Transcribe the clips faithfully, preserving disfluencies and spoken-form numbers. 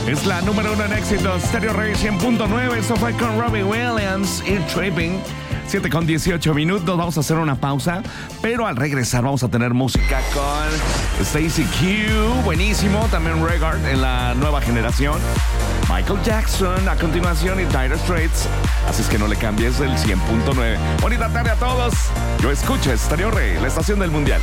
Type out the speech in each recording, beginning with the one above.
Es la número uno en éxitos. Stereo Rey cien punto nueve. Esto fue con Robbie Williams y Tripping. siete con dieciocho minutos. Vamos a hacer una pausa, pero al regresar vamos a tener música con Stacy Q. Buenísimo. También Regard en la nueva generación. Michael Jackson a continuación y Dire Straits. Así es que no le cambies el cien punto nueve. Bonita tarde a todos. Yo escucho Stereo Rey, la estación del Mundial.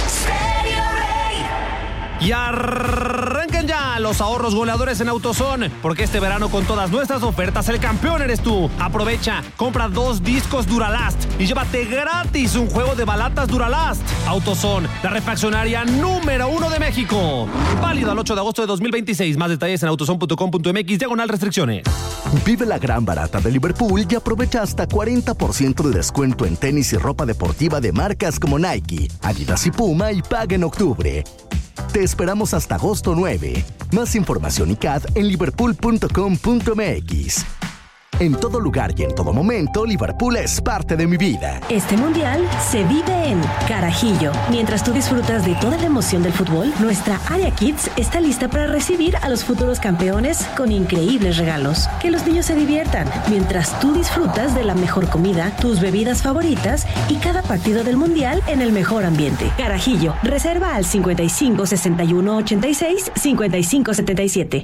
Y arranquen ya los ahorros goleadores en AutoZone, porque este verano con todas nuestras ofertas el campeón eres tú. Aprovecha, compra dos discos Duralast y llévate gratis un juego de balatas Duralast. AutoZone, la refaccionaria número uno de México. Válido al ocho de agosto de dos mil veintiséis. Más detalles en autozone punto com punto m x, diagonal restricciones. Vive la gran barata de Liverpool y aprovecha hasta cuarenta por ciento de descuento en tenis y ropa deportiva de marcas como Nike, Adidas y Puma y paga en octubre. Te esperamos hasta agosto nueve. Más información y C A D en liverpool punto com punto m x. En todo lugar y en todo momento, Liverpool es parte de mi vida. Este mundial se vive en Carajillo. Mientras tú disfrutas de toda la emoción del fútbol, nuestra área Kids está lista para recibir a los futuros campeones con increíbles regalos. Que los niños se diviertan, mientras tú disfrutas de la mejor comida, tus bebidas favoritas y cada partido del mundial en el mejor ambiente. Carajillo, reserva al cincuenta y cinco, sesenta y uno, ochenta y seis, cincuenta y cinco, setenta y siete.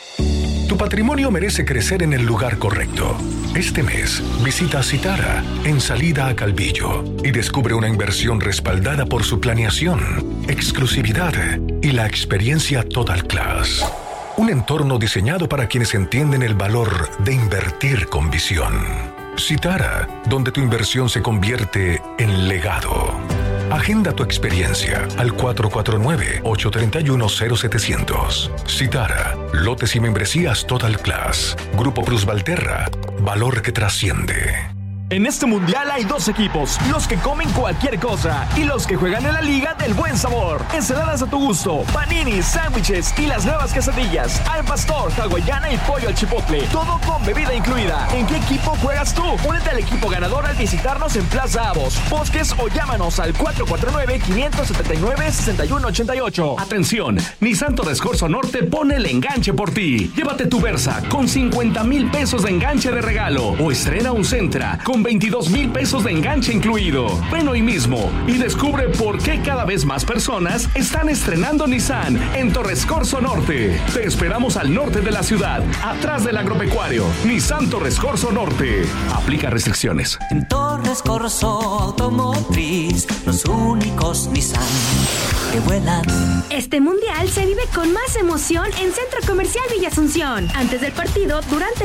Tu patrimonio merece crecer en el lugar correcto. Este mes, visita Citara en Salida a Calvillo y descubre una inversión respaldada por su planeación, exclusividad y la experiencia Total Class. Un entorno diseñado para quienes entienden el valor de invertir con visión. Citara, donde tu inversión se convierte en legado. Agenda tu experiencia al cuatro cuatro nueve, ocho tres uno, cero setecientos. Citara, lotes y membresías Total Class. Grupo Plus Valterra, valor que trasciende. En este mundial hay dos equipos, los que comen cualquier cosa y los que juegan en la liga del buen sabor. Ensaladas a tu gusto, paninis, sándwiches y las nuevas quesadillas, al pastor, hawaiana y pollo al chipotle, todo con bebida incluida. ¿En qué equipo juegas tú? Únete al equipo ganador al visitarnos en Plaza Avos, Bosques o llámanos al cuatro cuatro nueve, cinco siete nueve, seis uno ocho ocho. Atención, Nissan Torres Corso Norte pone el enganche por ti. Llévate tu Versa con cincuenta mil pesos de enganche de regalo o estrena un Sentra con veintidós mil pesos de enganche incluido. Ven hoy mismo y descubre por qué cada vez más personas están estrenando Nissan en Torres Corso Norte. Te esperamos al norte de la ciudad, atrás del agropecuario. Nissan Torres Corso Norte. Aplica restricciones. En Torres Corso Automotriz, los únicos Nissan que vuelan. Este mundial se vive con más emoción en Centro Comercial Villa Asunción. Antes del partido, durante